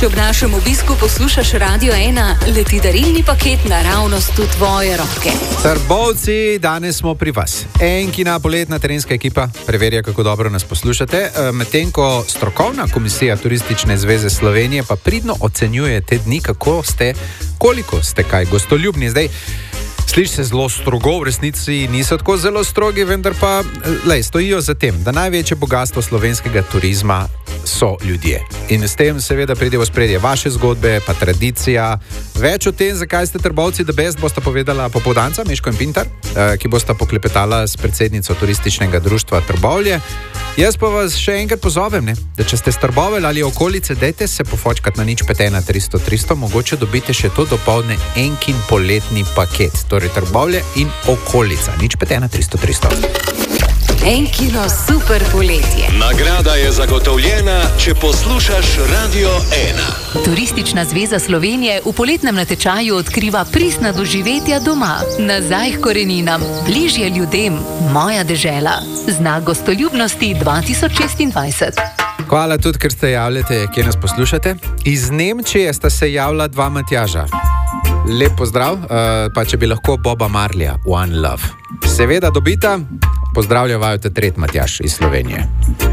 Če ob našem obisku poslušaš Radio 1, leti darilni paket naravnost v tvoje roke. Trbovci, danes smo pri vas. Enkina poletna terenska ekipa preverja, kako dobro nas poslušate, medtem ko strokovna komisija Turistične zveze Slovenije pa pridno ocenjuje te dni, koliko ste kaj gostoljubni. Zdaj, sliši se zelo strogo, v resnici niso tako zelo strogi, vendar pa stojijo za tem, da največje bogatstvo slovenskega turizma so ljudje. In s tem seveda pride v ospredje vaše zgodbe, pa tradicija. Več o tem, zakaj ste Trbovci the best, bosta povedala popoldanca Meško in Pintar, ki bosta poklepetala s predsednico Turističnega društva Trbovlje. Jaz pa vas še enkrat pozovem, da če ste s Trbovelj ali okolice, dajte se pofočkat na 051 300 300, mogoče dobite še to dopoldne enkin poletni paket. Torej Trbovlje in okolica. 051 300 300. Enkino super poletje. Nagrada je zagotovljena, če poslušaš Radio 1. Turistična zveza Slovenije v poletnem natečaju odkriva pristna doživetja doma. Nazaj k koreninam, bližje ljudem, moja dežela. Znak gostoljubnosti 2026. Hvala tudi, ker ste javljate, kje nas poslušate. Iz Nemčije sta se javila dva Matjaža. Lep pozdrav, pa če bi lahko Boba Marleya, One Love. Seveda dobita, pozdravlja vaju te tret Matjaž iz Slovenije.